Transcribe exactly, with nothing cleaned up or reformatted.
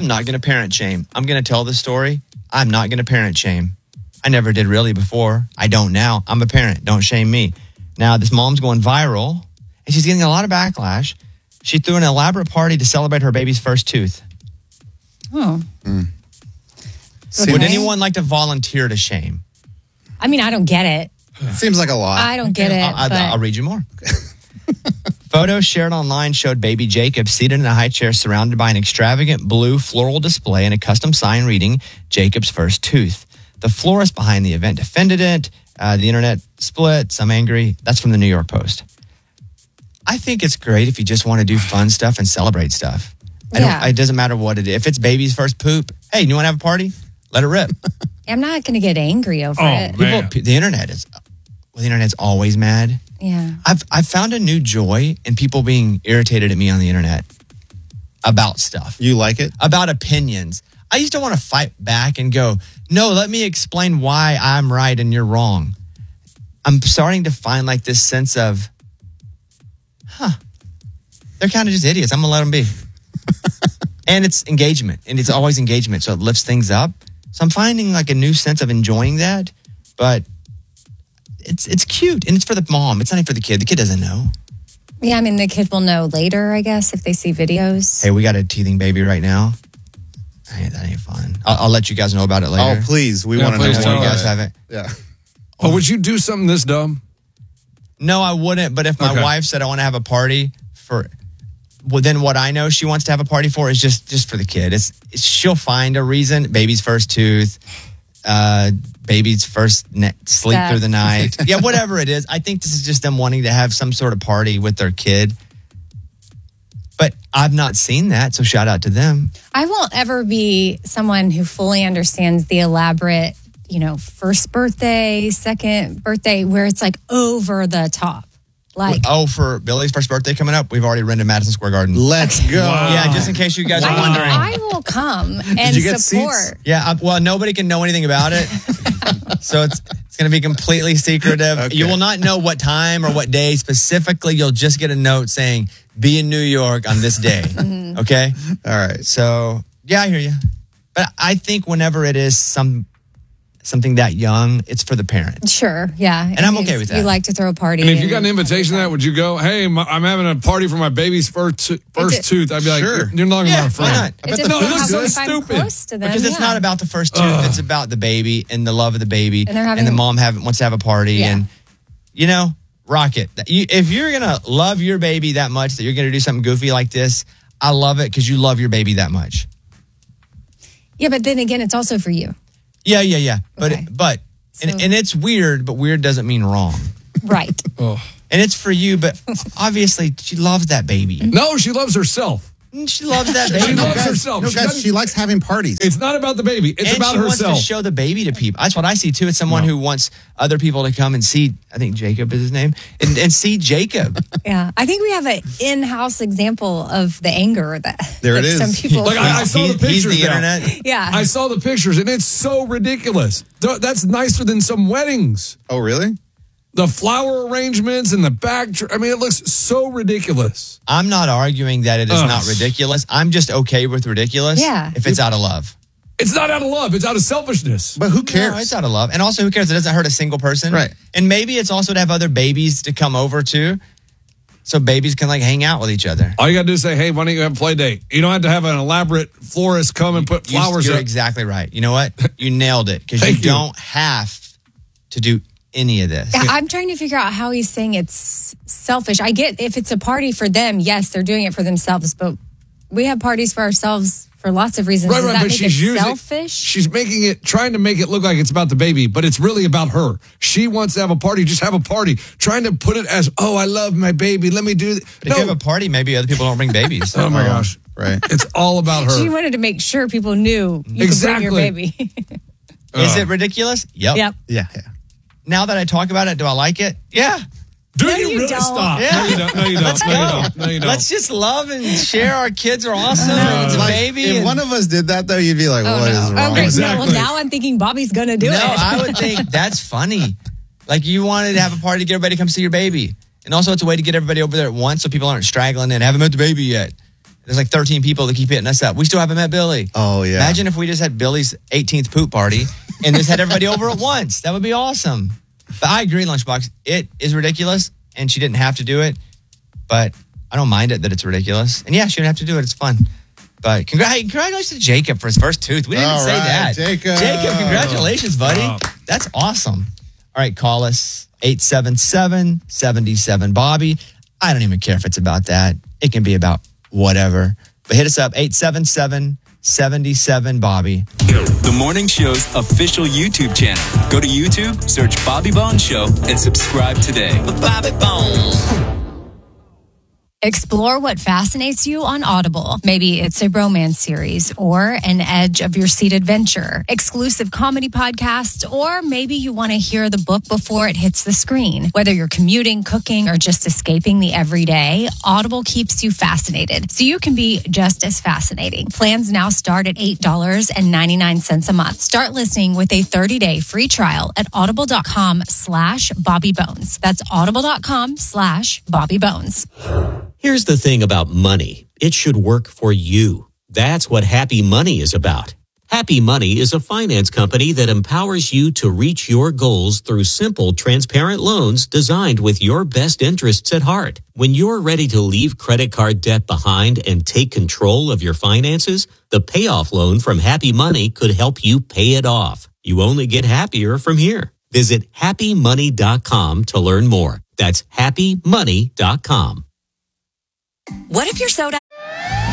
I'm not going to parent shame. I'm going to tell this story. I'm not going to parent shame. I never did really before. I don't now. I'm a parent. Don't shame me. Now, this mom's going viral, and she's getting a lot of backlash. She threw an elaborate party to celebrate her baby's first tooth. Oh. Mm. Okay. Would anyone like to volunteer to shame? I mean, I don't get it. Seems like a lot. I don't get it. I'll, I'll, but... I'll read you more. Photos shared online showed baby Jacob seated in a high chair surrounded by an extravagant blue floral display and a custom sign reading Jacob's first tooth. The florist behind the event defended it. Uh, the internet split. Some angry. That's from the New York Post. I think it's great if you just want to do fun stuff and celebrate stuff. I Yeah. don't, it doesn't matter what it is. If it's baby's first poop, hey, you want to have a party? Let it rip. I'm not going to get angry over Oh, it. man. People, the internet is, well, the internet's always mad. Yeah. I've I've found a new joy in people being irritated at me on the internet about stuff, You like it? about opinions. I used to want to fight back and go, no, let me explain why I'm right and you're wrong. I'm starting to find like this sense of, huh, they're kind of just idiots. I'm going to let them be. And it's engagement, and it's always engagement, so it lifts things up. So I'm finding like a new sense of enjoying that, but it's it's cute, and it's for the mom. It's not even for the kid. The kid doesn't know. Yeah, I mean, the kid will know later, I guess, if they see videos. Hey, we got a teething baby right now. Hey, that ain't fun. I'll, I'll let you guys know about it later. Oh, please. We Yeah, want to know please more tell you about guys it. have it. Yeah. Oh, would you do something this dumb? No, I wouldn't. But if my Okay. wife said I want to have a party for, well, then what I know she wants to have a party for is just just for the kid. It's, it's she'll find a reason. Baby's first tooth, uh, baby's first ne- sleep That. through the night. Yeah, whatever it is. I think this is just them wanting to have some sort of party with their kid. But I've not seen that, so shout out to them. I won't ever be someone who fully understands the elaborate, you know, first birthday, second birthday, where it's like over the top. Like, Oh, for Billy's first birthday coming up, we've already rented Madison Square Garden. Let's go. Yeah, just in case you guys are I, wondering. I will come and you get support. seats? Yeah, uh, well, nobody can know anything about it. So it's it's going to be completely secretive. Okay. You will not know what time or what day specifically. You'll just get a note saying, be in New York on this day. Okay? All right. So, yeah, I hear you. But I think whenever it is some something that young, it's for the parent. Sure, yeah. And I'm You- okay with that. You like to throw a party. And if you got an invitation to that, would you go, hey, my, I'm having a party for my baby's first, to- first It's a- tooth? I'd be like, Sure. you're, you're not Yeah, my why friend. not? I bet It the depends food's how good. if I'm Stupid. close to them. Because it's yeah. not about the first tooth. It's about the baby and the love of the baby. And they're having- the mom have, wants to have a party. Yeah. And, you know, rock it. You, if you're going to love your baby that much that you're going to do something goofy like this, I love it because you love your baby that much. Yeah, but then again, it's also for you. Yeah, yeah, yeah. But, Okay. but, and, So- and it's weird, but weird doesn't mean wrong. Right. Oh. And it's for you, but obviously she loves that baby. No, she loves herself. She loves that She baby. loves guys, herself. No, She guys, doesn't- she likes having parties. It's not about the baby. It's and about she herself. wants to show the baby to people. That's what I see too. It's someone No. who wants other people to come and see. I think Jacob is his name, and, and see Jacob. Yeah. I think we have an in-house example of the anger that, There it that is. some people Like, I- I saw the He's- he's pictures the now. internet. Yeah. I saw the pictures, and it's so ridiculous. Th- That's nicer than some weddings. Oh, really? The flower arrangements and the back. tr- I mean, it looks so ridiculous. I'm not arguing that it is Ugh. not ridiculous. I'm just okay with ridiculous. Yeah. If it's out of love. It's not out of love. It's out of selfishness. But who cares? No, it's out of love. And also, who cares? It doesn't hurt a single person. Right. And maybe it's also to have other babies to come over too. So babies can like hang out with each other. All you got to do is say, hey, why don't you have a play date? You don't have to have an elaborate florist come and put You- flowers You're up. exactly right. You know what? You nailed it. Because you Thank you. don't have to do any of this. Yeah, I'm trying to figure out how he's saying it's selfish. I get if it's a party for them, yes, they're doing it for themselves, but we have parties for ourselves for lots of reasons. Right, Does right, that but make she's it using selfish? She's making it, trying to make it look like it's about the baby, but it's really about her. She wants to have a party. Just have a party. Trying to put it as, oh, I love my baby. Let me do. Th-. But if you have a party, maybe other people don't bring babies. Oh my gosh! Right. It's all about her. She wanted to make sure people knew you Exactly. could bring your baby. Is Ugh. it ridiculous? Yep. Yep. Yeah, yeah. Now that I talk about it, do I like it? Yeah. Do No, you, you really don't. stop? Yeah. No, you don't. No, you don't. Let's no, you go. don't. No, you don't. Let's just love and share. Our kids are awesome. Uh, it's a like, baby. If and- one of us did that, though, you'd be like, Oh, what is no. wrong? Okay, Exactly. well, now I'm thinking Bobby's going to do no, it. I would think that's funny. Like you wanted to have a party to get everybody to come see your baby. And also it's a way to get everybody over there at once so people aren't straggling and haven't met the baby yet. There's like thirteen people that keep hitting us up. We still haven't met Billy. Oh, yeah. Imagine if we just had Billy's eighteenth poop party and just had everybody over at once. That would be awesome. But I agree, Lunchbox. It is ridiculous, and she didn't have to do it. But I don't mind it that it's ridiculous. And yeah, she didn't have to do it. It's fun. But congr- hey, congratulations to Jacob for his first tooth. We didn't All say right, that. Jacob. Jacob, congratulations, buddy. Oh. That's awesome. All right, call us eight seven seven, seven seven, Bobby. I don't even care if it's about that. It can be about whatever. But hit us up, eight seven seven, seven seven, Bobby. The morning show's official YouTube channel. Go to YouTube, search Bobby Bones Show, and subscribe today. Bobby Bones. Explore what fascinates you on Audible. Maybe it's a romance series or an edge of your seat adventure, exclusive comedy podcasts, or maybe you want to hear the book before it hits the screen. Whether you're commuting, cooking, or just escaping the everyday, Audible keeps you fascinated, so you can be just as fascinating. Plans now start at eight dollars and ninety-nine cents a month. Start listening with a thirty-day free trial at audible.com slash Bobby Bones. That's audible.com slash Bobby Bones. Here's the thing about money. It should work for you. That's what Happy Money is about. Happy Money is a finance company that empowers you to reach your goals through simple, transparent loans designed with your best interests at heart. When you're ready to leave credit card debt behind and take control of your finances, the payoff loan from Happy Money could help you pay it off. You only get happier from here. Visit happy money dot com to learn more. That's happy money dot com. What if your soda